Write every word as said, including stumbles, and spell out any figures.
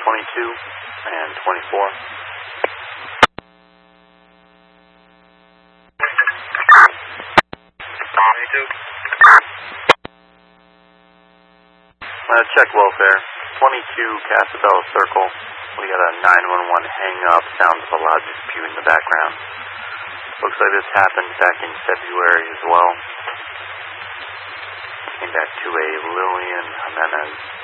twenty-two and twenty-four. twenty-two. Uh, check welfare. twenty-two Casabella Circle. We got a nine one one hang up. Sounds of a loud dispute in the background. Looks like this happened back in February as well. Came back to a Lillian Jimenez.